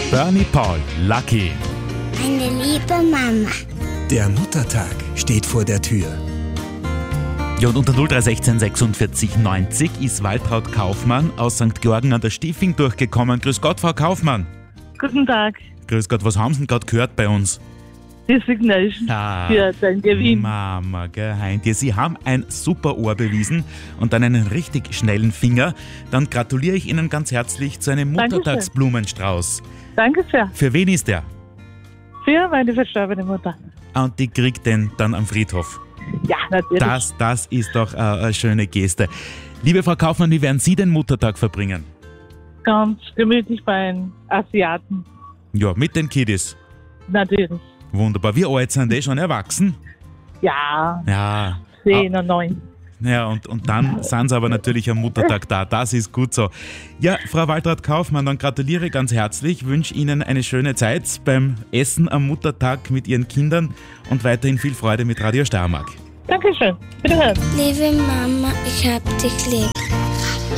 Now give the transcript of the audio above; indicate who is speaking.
Speaker 1: Bernie Paul, Lucky.
Speaker 2: Eine liebe Mama.
Speaker 3: Der Muttertag steht vor der Tür.
Speaker 1: Ja, und unter 0316 46 90 ist Waltraud Kaufmann aus St. Georgen an der Stiefing durchgekommen. Grüß Gott, Frau Kaufmann.
Speaker 4: Guten Tag.
Speaker 1: Grüß Gott, was haben Sie denn gerade gehört bei uns?
Speaker 4: Designation für dein Gewinn.
Speaker 1: Mama, gell, Heintje, Sie haben ein super Ohr bewiesen und dann einen richtig schnellen Finger. Dann gratuliere ich Ihnen ganz herzlich zu einem
Speaker 4: Dankeschön.
Speaker 1: Muttertagsblumenstrauß.
Speaker 4: Danke sehr.
Speaker 1: Für wen ist der?
Speaker 4: Für meine verstorbene Mutter.
Speaker 1: Und die kriegt den dann am Friedhof.
Speaker 4: Ja, natürlich.
Speaker 1: Das ist doch eine schöne Geste. Liebe Frau Kaufmann, wie werden Sie den Muttertag verbringen?
Speaker 4: Ganz gemütlich bei einem Asiaten.
Speaker 1: Ja, mit den Kiddies.
Speaker 4: Natürlich.
Speaker 1: Wunderbar. Wie alt sind die? Schon erwachsen?
Speaker 4: Ja,
Speaker 1: Ja.
Speaker 4: 10 und 9.
Speaker 1: Ja, und dann sind sie aber natürlich am Muttertag da. Das ist gut so. Ja, Frau Waltraud Kaufmann, dann gratuliere ich ganz herzlich, wünsche Ihnen eine schöne Zeit beim Essen am Muttertag mit Ihren Kindern und weiterhin viel Freude mit Radio Steiermark.
Speaker 4: Dankeschön. Bitte hören.
Speaker 2: Liebe Mama, ich hab dich lieb.